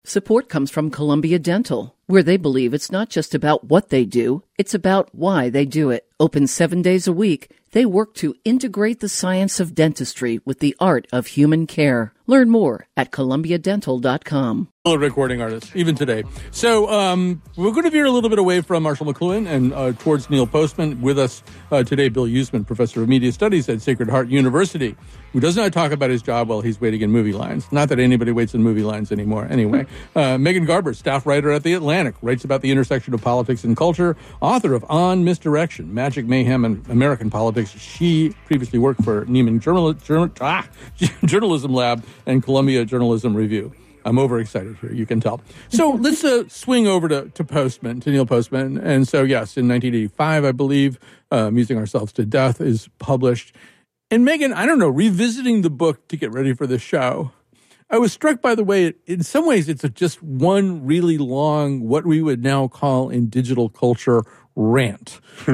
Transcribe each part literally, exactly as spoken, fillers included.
Support comes from Columbia Dental, where they believe it's not just about what they do, it's about why they do it. Open seven days a week, they work to integrate the science of dentistry with the art of human care. Learn more at columbia dental dot com. A recording artist, even today. So um, we're going to veer a little bit away from Marshall McLuhan and uh, towards Neil Postman. With us uh, today, Bill Usman, professor of media studies at Sacred Heart University, who does not talk about his job while he's waiting in movie lines. Not that anybody waits in movie lines anymore. Anyway, uh, Megan Garber, staff writer at The Atlantic, writes about the intersection of politics and culture, author of On Misdirection, Magic, Mayhem, and American Politics. She previously worked for Neiman Journal- Journal- ah, Journalism Lab and Columbia Journalism Review. I'm overexcited here, you can tell. So let's uh, swing over to, to Postman, to Neil Postman. And so, yes, in nineteen eighty-five, I believe, uh, Amusing Ourselves to Death is published. And Megan, I don't know, revisiting the book to get ready for the show, I was struck by the way, it, in some ways, it's a, just one really long, what we would now call in digital culture, rant. Uh,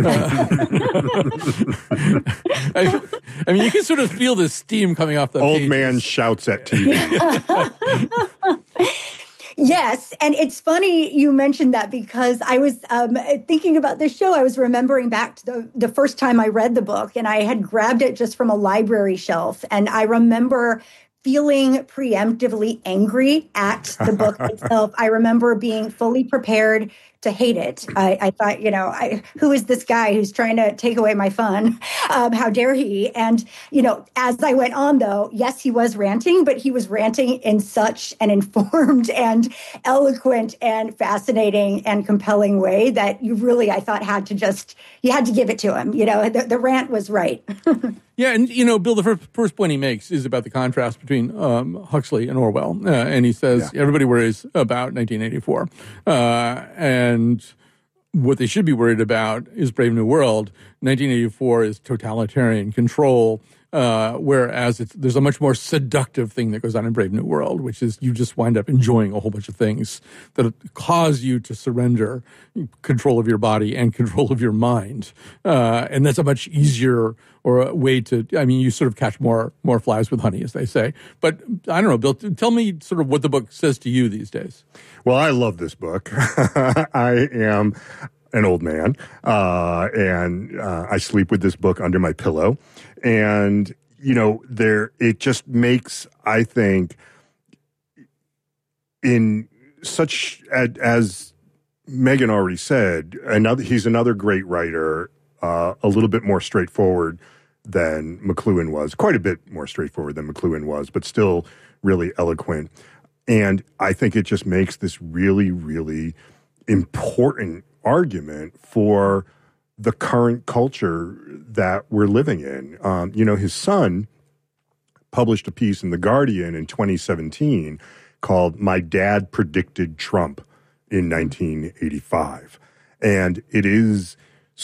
I, I mean, you can sort of feel the steam coming off the Old pages. man shouts at T V. Yes, and it's funny you mentioned that because I was um, thinking about this show. I was remembering back to the, the first time I read the book, and I had grabbed it just from a library shelf. And I remember feeling preemptively angry at the book itself. I remember being fully prepared to hate it. I, I thought, you know, I, who is this guy who's trying to take away my fun? Um, how dare he? And, you know, as I went on, though, yes, he was ranting, but he was ranting in such an informed and eloquent and fascinating and compelling way that you really, I thought, had to just, you had to give it to him. You know, the, the rant was right. Yeah, and, you know, Bill, the first, first point he makes is about the contrast between um, Huxley and Orwell. Uh, and he says, yeah. everybody worries about nineteen eighty-four. Uh, and what they should be worried about is Brave New World. nineteen eighty-four is totalitarian control, uh, whereas it's, there's a much more seductive thing that goes on in Brave New World, which is you just wind up enjoying a whole bunch of things that cause you to surrender control of your body and control of your mind. Uh, and that's a much easier or a way to, I mean, you sort of catch more more flies with honey, as they say. But I don't know, Bill, tell me sort of what the book says to you these days. Well, I love this book. I am an old man, uh, and uh, I sleep with this book under my pillow. And, you know, there it just makes, I think, in such, as Megan already said, another he's another great writer, uh, a little bit more straightforward than McLuhan was, quite a bit more straightforward than McLuhan was, but still really eloquent. And I think it just makes this really, really important argument for the current culture that we're living in. Um, you know, his son published a piece in The Guardian in twenty seventeen called My Dad Predicted Trump in nineteen eighty-five. And it is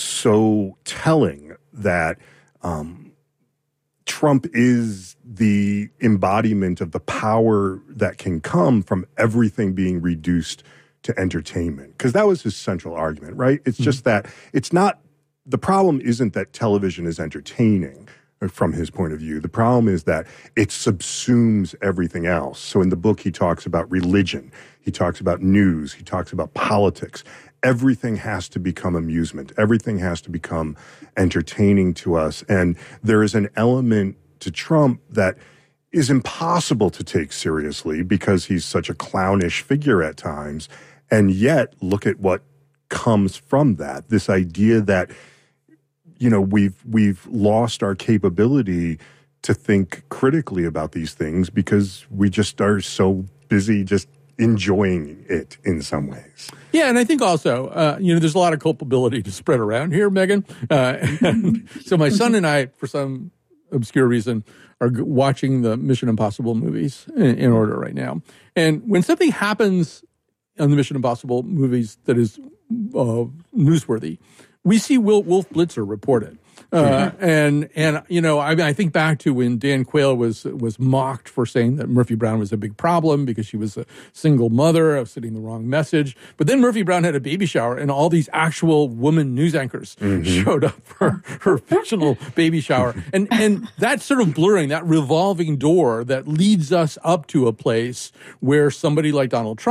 so telling that um, Trump is the embodiment of the power that can come from everything being reduced to entertainment. Because that was his central argument, right? It's mm-hmm. just that it's not, the problem isn't that television is entertaining from his point of view. The problem is that it subsumes everything else. So in the book, he talks about religion. He talks about news. He talks about politics. Everything has to become amusement. Everything has to become entertaining to us. And there is an element to Trump that is impossible to take seriously because he's such a clownish figure at times. And yet, look at what comes from that. This idea that, you know, we've we've lost our capability to think critically about these things because we just are so busy just enjoying it in some ways. Yeah, and I think also, uh, you know, there's a lot of culpability to spread around here, Megan. Uh, and so my son and I, for some obscure reason, are g- watching the Mission Impossible movies in, in order right now. And when something happens on the Mission Impossible movies that is uh, newsworthy, we see Will, Wolf Blitzer report it. Uh, mm-hmm. and, and, you know, I mean, I think back to when Dan Quayle was, was mocked for saying that Murphy Brown was a big problem because she was a single mother of sending the wrong message. But then Murphy Brown had a baby shower and all these actual woman news anchors mm-hmm. showed up for her fictional baby shower. And, and that sort of blurring, that revolving door that leads us up to a place where somebody like Donald Trump